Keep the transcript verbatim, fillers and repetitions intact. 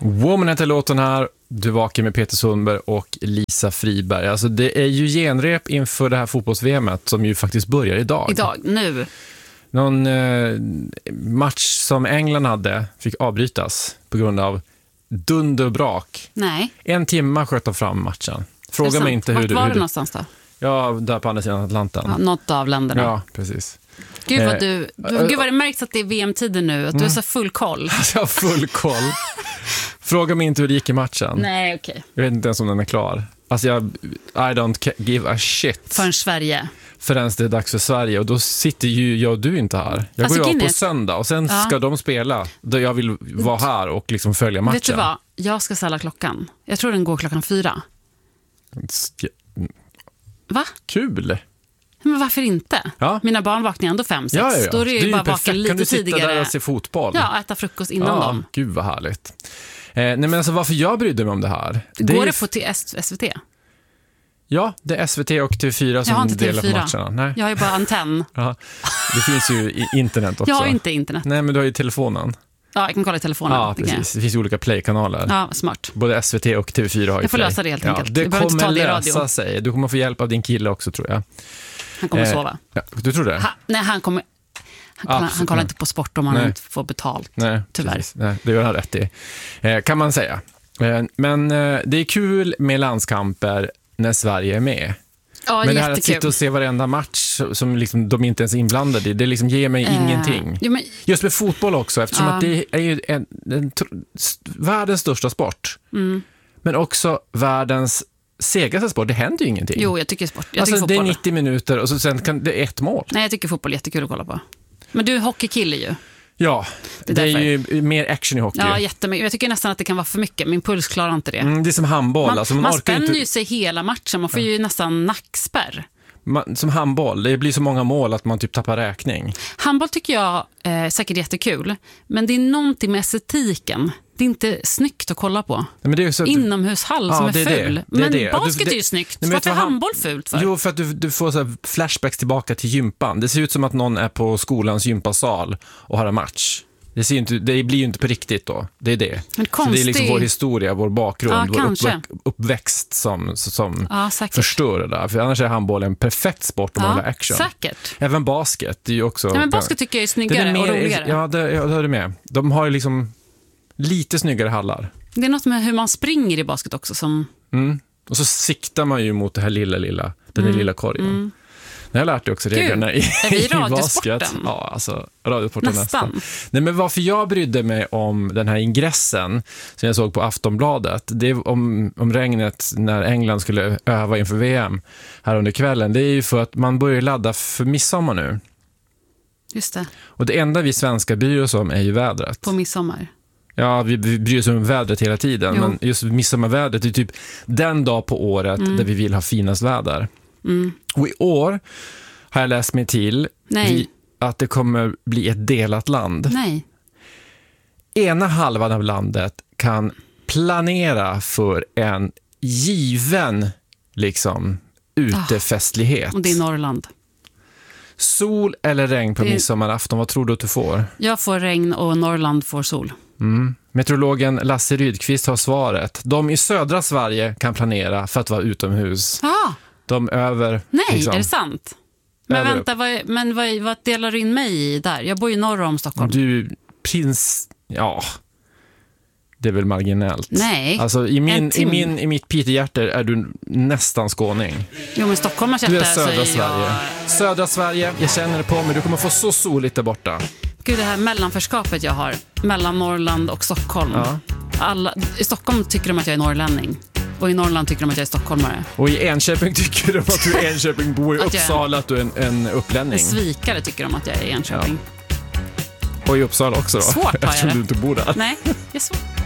Woman heter låten här. Du vakar med Peter Sundberg och Lisa Friberg. Alltså det är ju genrep inför det här fotbolls-V M-et som ju faktiskt börjar idag. Idag, nu. Någon eh, match som England hade fick avbrytas på grund av dunder och brak. Nej. En timme sköt de fram matchen. Fråga mig inte hur Vart du... var hur det du... någonstans då? Ja, där på andra sidan Atlanten. Ja, något av länderna. Ja, precis. Gud vad Eh, du, du gud vad det märks att det är V M-tider nu, att du har så full koll. Jag har full koll. Fråga mig inte hur det gick i matchen. Nej, okej. Okay. Jag vet inte ens om den är klar. Alltså jag, I don't give a shit. Förrän Sverige. Förrän det är dags för Sverige. Och då sitter ju jag och du inte här. Jag alltså, går ju av på Guinness. söndag. Och sen ja. ska de spela. Då jag vill vara här och liksom följa matchen. Vet du vad? Jag ska ställa klockan. Jag tror den går klockan fyra. Va? Kul. Men varför inte? Ja. Mina barn vaknar ändå fem, sex. Ja, ja, ja. Då är det ju, det är ju bara vaken lite kan du sitta tidigare. Där och se fotboll? Ja, äta frukost innan ja, dem. Gud vad härligt. Eh, nej men alltså varför jag brydde mig om det här. Det går det det på till S V T? Ja, det är S V T och T V fyra som delar på matcherna. Nej. Jag har ju bara antenn. Ja, det finns ju i internet också. Jag har inte internet. Nej, men du har ju telefonen. Ja, jag kan kolla i telefonen. Ja, precis. Det finns ju olika playkanaler. Ja, smart. Både S V T och T V fyra har ju Jag får play. lösa det helt enkelt. Ja, det kommer kommer ta det lösa sig. Du kommer få hjälp av din kille också, tror jag. Han kommer eh, sova. Ja, du tror det? Ha, nej, han kommer... Han kollar, han kollar inte på sport om han nej. inte får betalt. Nej, tyvärr. Precis. Nej, det gör han rätt i. Eh, kan man säga. Eh, men eh, det är kul med landskamper när Sverige är med. Ja, men det här jättekul. att sitta och se varenda match som liksom de inte ens är inblandade i, det liksom ger mig eh, ingenting. Jo, men, just med fotboll också, eftersom uh, att det är ju en, en, en, världens största sport. Mm. Men också världens segaste sport. Det händer ju ingenting. Jo, jag tycker sport. Jag alltså, tycker det är fotboll. nittio minuter och så sen kan det är ett mål. Nej, jag tycker fotboll är jättekul att kolla på. Men du är hockeykille ju. Ja, det är, det är ju mer action i hockey. Ja, jättemycket. Jag tycker nästan att det kan vara för mycket. Min puls klarar inte det. Mm, det är som handboll. Man, alltså, man man spänner inte... ju sig hela matchen. Man får ju nästan nackspärr. Man, som handboll, det blir så många mål att man typ tappar räkning. Handboll tycker jag är säkert jättekul. Men det är någonting med estetiken. Det är inte snyggt att kolla på. Nej, men det är så... Inomhushall ja, som är, är ful. Det. Det är men det. basket det, är ju snyggt. Nej, varför är handboll fult för? Jo, för att du, du får så här flashbacks tillbaka till gympan. Det ser ut som att någon är på skolans gympasal och har en match. Det, ser inte, det blir ju inte på riktigt då. Det är det. Men så det är liksom vår historia, vår bakgrund, ja, vår upp, uppväxt som, som ja, förstör det där. För annars är handboll en perfekt sport om man vill ha action. Säkert. Även basket, det är ju också... Ja, men basket tycker jag är snyggare är mer, och roligare. Ja, det, jag hör det med. De har ju liksom lite snyggare hallar. Det är något med hur man springer i basket också som... Mm. Och så siktar man ju mot det här lilla, lilla, den mm. lilla korgen. Mm. Jag har lärt dig också reglerna i, i basket. Ja, alltså radiosporten nästan. nästan. Nej, men varför jag brydde mig om den här ingressen som jag såg på Aftonbladet, det är om, om regnet när England skulle öva inför V M här under kvällen, det är ju för att man börjar ladda för midsommar nu. Just det. Och det enda vi svenskar bryr oss om är ju vädret. På midsommar. Ja, vi, vi bryr oss om vädret hela tiden. Jo. Men just midsommarvädret är typ den dag på året mm. där vi vill ha finast väder. Mm. Och i år har jag läst mig till vi, att det kommer bli ett delat land. Nej. Ena halvan av landet kan planera för en given liksom utefestlighet. Oh, och det är Norrland. Sol eller regn på det... midsommarafton, vad tror du att du får? Jag får regn och Norrland får sol. Mm. Meteorologen Lasse Rydqvist har svaret. De i södra Sverige kan planera för att vara utomhus. Ah. De över... Nej, liksom, är det sant? Men över... vänta, vad, men vad, vad delar du in mig i där? Jag bor ju norr om Stockholm. Du, prins... Ja... Det är väl marginellt. Nej. Alltså i, min, i, min, i mitt Peter-hjärta är du nästan skåning. Jo, men Stockholmars hjärta. Du är södra så Sverige. Jag... Södra Sverige, jag känner det på mig. Du kommer få så soligt där borta. Gud, det här mellanförskapet jag har. Mellan Norrland och Stockholm. Ja. Alla, i Stockholm tycker de att jag är norrlänning. Och i Norrland tycker de att jag är stockholmare. Och i Enköping tycker de att du är Enköping. Bor i Uppsala att du är en, en upplänning. En svikare tycker de att jag är Enköping. Ja. Och i Uppsala också då. Svårt har jag eftersom det. du inte bor där. Nej, det är svårt.